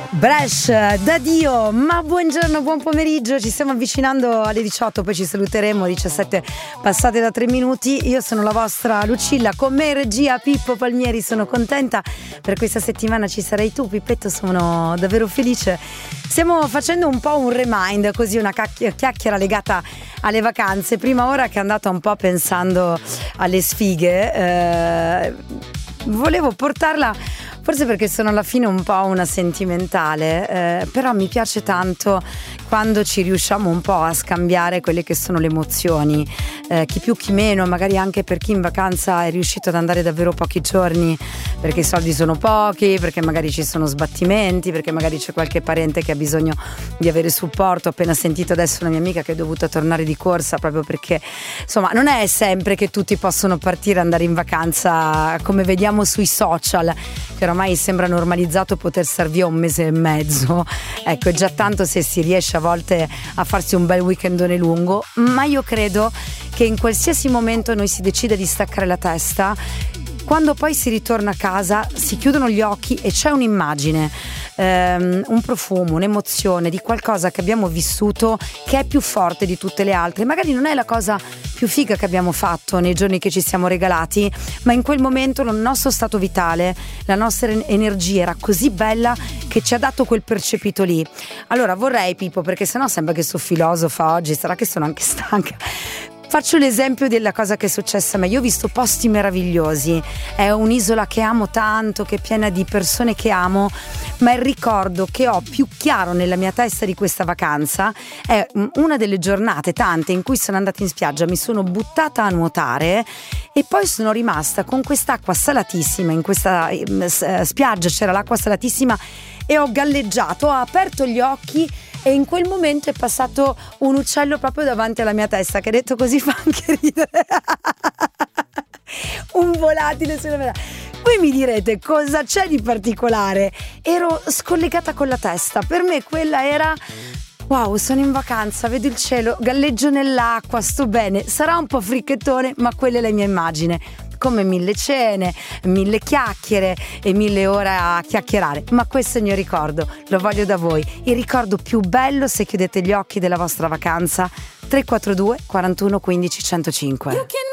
Brescia da Dio, ma buongiorno, buon pomeriggio, ci stiamo avvicinando alle 18, poi ci saluteremo, 17 passate da 3 minuti. Io sono la vostra Lucilla, con me in regia Pippo Palmieri, sono contenta, per questa settimana ci sarai tu Pippetto, sono davvero felice. Stiamo facendo un po' un remind, così una chiacchiera legata alle vacanze. Prima ora che è andata un po' pensando alle sfighe, volevo portarla. Forse perché sono alla fine un po' una sentimentale, però mi piace tanto quando ci riusciamo un po' a scambiare quelle che sono le emozioni, chi più chi meno, magari anche per chi in vacanza è riuscito ad andare davvero pochi giorni perché i soldi sono pochi, perché magari ci sono sbattimenti, perché magari c'è qualche parente che ha bisogno di avere supporto. Ho appena sentito adesso una mia amica che è dovuta tornare di corsa proprio perché insomma non è sempre che tutti possono partire e andare in vacanza come vediamo sui social, che ormai sembra normalizzato poter star via un mese e mezzo. Ecco, è già tanto se si riesce a volte a farsi un bel weekendone lungo, ma io credo che in qualsiasi momento noi si decida di staccare la testa, quando poi si ritorna a casa si chiudono gli occhi e c'è un'immagine, un profumo, un'emozione di qualcosa che abbiamo vissuto che è più forte di tutte le altre. Magari non è la cosa più figa che abbiamo fatto nei giorni che ci siamo regalati, ma in quel momento il nostro stato vitale, la nostra energia era così bella che ci ha dato quel percepito lì. Allora vorrei, Pippo, perché sennò sembra che sono filosofa oggi, sarà che sono anche stanca. Faccio l'esempio della cosa che è successa a me. Io ho visto posti meravigliosi, è un'isola che amo tanto, che è piena di persone che amo, ma il ricordo che ho più chiaro nella mia testa di questa vacanza è una delle giornate tante in cui sono andata in spiaggia, mi sono buttata a nuotare e poi sono rimasta con quest'acqua salatissima. In questa spiaggia c'era l'acqua salatissima e ho galleggiato, ho aperto gli occhi e in quel momento è passato un uccello proprio davanti alla mia testa, che detto così fa anche ridere. Un volatile sulla mia. Voi mi direte cosa c'è di particolare? Ero scollegata con la testa, per me quella era wow, sono in vacanza, vedo il cielo, galleggio nell'acqua, sto bene. Sarà un po' fricchettone, ma quella è la mia immagine. Come 1000 cene, 1000 chiacchiere e 1000 ore a chiacchierare, ma questo è il mio ricordo, lo voglio da voi, il ricordo più bello se chiudete gli occhi della vostra vacanza. 342 41 15 105.